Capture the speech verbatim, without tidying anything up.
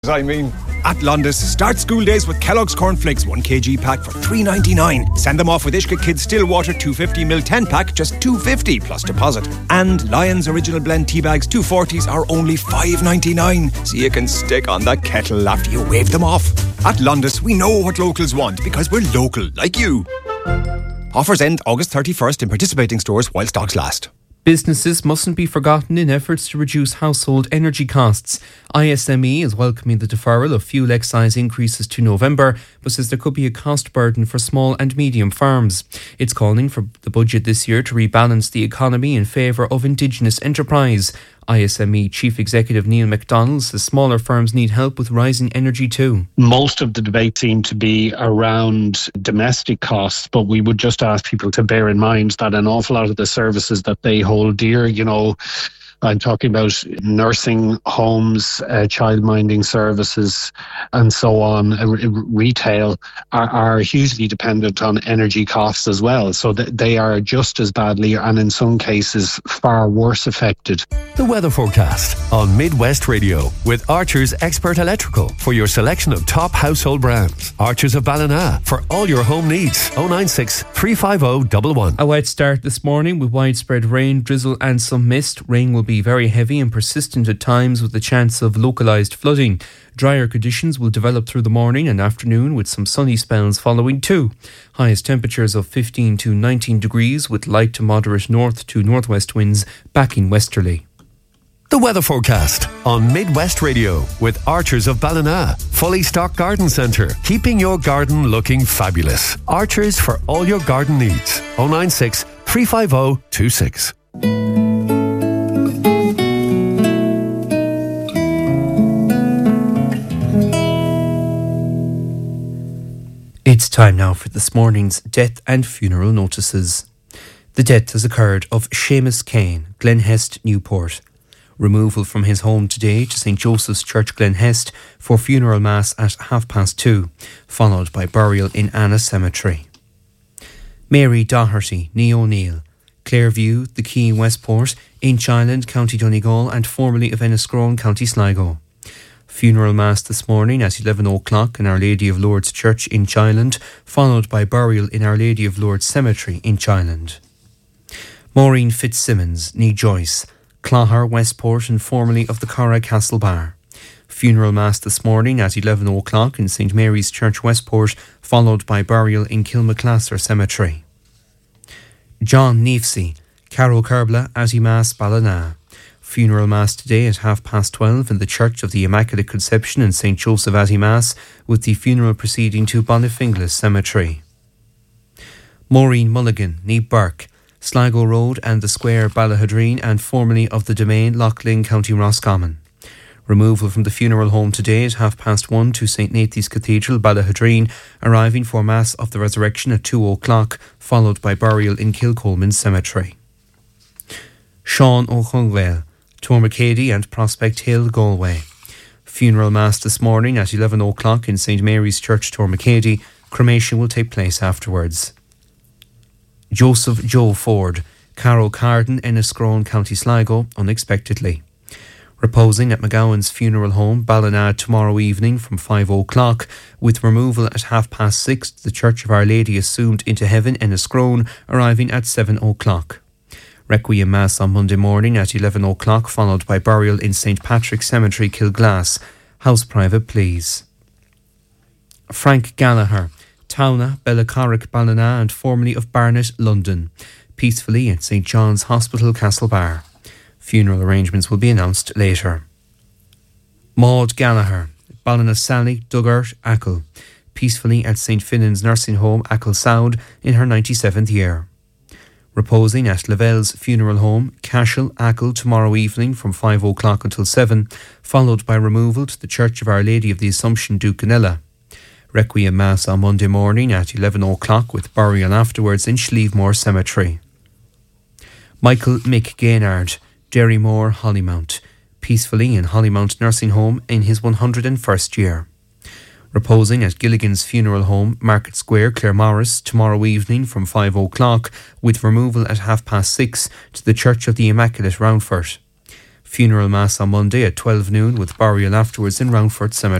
I mean, at Londis, start school days with Kellogg's Cornflakes one kilogram pack for three ninety-nine. Send them off with Ishka Kids Stillwater two fifty milliliter ten pack, just two fifty plus deposit. And Lion's Original Blend tea bags two forties are only five ninety-nine. So you can stick on the kettle after you wave them off. At Londis, we know what locals want because we're local, like you. Offers end August thirty-first in participating stores while stocks last. Businesses mustn't be forgotten in efforts to reduce household energy costs. I S M E is welcoming the deferral of fuel excise increases to November, but says there could be a cost burden for small and medium farms. It's calling for the budget this year to rebalance the economy in favour of indigenous enterprise. I S M E Chief Executive Neil MacDonald says smaller firms need help with rising energy too. Most of the debate seemed to be around domestic costs, but we would just ask people to bear in mind that an awful lot of the services that they hold dear, you know, I'm talking about nursing homes, uh, childminding services and so on, uh, retail are, are hugely dependent on energy costs as well. So th- they are just as badly and in some cases far worse affected. The weather forecast on Midwest Radio with Archer's Expert Electrical for your selection of top household brands. Archer's of Ballina for all your home needs. oh nine six, three five oh, one one. A wet start this morning with widespread rain, drizzle and some mist. Rain will be very heavy and persistent at times with the chance of localised flooding. Drier conditions will develop through the morning and afternoon with some sunny spells following too. Highest temperatures of fifteen to nineteen degrees with light to moderate north to northwest winds backing westerly. The weather forecast on Midwest Radio with Archers of Ballina. Fully stocked garden centre, keeping your garden looking fabulous. Archers for all your garden needs. oh nine six, three five oh, two six. It's time now for this morning's death and funeral notices. The death has occurred of Seamus Kane, Glenhest, Newport. Removal from his home today to Saint Joseph's Church, Glenhest, for funeral mass at half past two, followed by burial in Anna Cemetery. Mary Doherty, Nee O'Neill, Clairview, The Quay, Westport, Inch Island, County Donegal, and formerly of Enniscrone, County Sligo. Funeral mass this morning at eleven o'clock in Our Lady of Lourdes Church, Inch Island, followed by burial in Our Lady of Lourdes Cemetery, Inch Island. Maureen Fitzsimmons, Nee Joyce, Clogher, Westport, and formerly of the Cara Castle Bar. Funeral mass this morning at eleven o'clock in Saint Mary's Church, Westport, followed by burial in Kilmaclasser Cemetery. John Neefsey, Carrow Kerbla, Atty Mass, Ballina. Funeral mass today at half past twelve in the Church of the Immaculate Conception in Saint Joseph Atty Mass, with the funeral proceeding to Bonifinglas Cemetery. Maureen Mulligan, Nee Burke, Sligo Road and the Square, Ballahadreen, and formerly of the Domain, Loughlin, County Roscommon. Removal from the funeral home today at half past one to Saint Nathan's Cathedral, Ballahadreen, arriving for Mass of the Resurrection at two o'clock, followed by burial in Kilcolman Cemetery. Sean O'Hungwell, Tormacady and Prospect Hill, Galway. Funeral mass this morning at eleven o'clock in Saint Mary's Church, Tormacady. Cremation will take place afterwards. Joseph Joe Ford, Carrow Carden, Enniscrone, County Sligo, unexpectedly. Reposing at McGowan's funeral home, Ballina, tomorrow evening from five o'clock, with removal at half past six to the Church of Our Lady Assumed into Heaven, Enniscrone, arriving at seven o'clock. Requiem Mass on Monday morning at eleven o'clock, followed by burial in Saint Patrick's Cemetery, Kilglass. House private, please. Frank Gallagher, Towna, Bellacorrick, Ballina, and formerly of Barnet, London. Peacefully at Saint John's Hospital, Castlebar. Funeral arrangements will be announced later. Maud Gallagher, Ballinasally, Duggart, Achill. Peacefully at Saint Finnan's Nursing Home, Achill Sound, in her ninety-seventh year. Reposing at Lavelle's funeral home, Cashel, Achill, tomorrow evening from five o'clock until seven, followed by removal to the Church of Our Lady of the Assumption, Ducanella. Requiem Mass on Monday morning at eleven o'clock with burial afterwards in Schlievemore Cemetery. Michael Mick Gaynard, Derrymore, Hollymount. Peacefully in Hollymount Nursing Home in his one hundred first year. Reposing at Gilligan's funeral home, Market Square, Claremorris, tomorrow evening from five o'clock, with removal at half past six to the Church of the Immaculate, Roundford. Funeral mass on Monday at twelve noon with burial afterwards in Roundford Cemetery.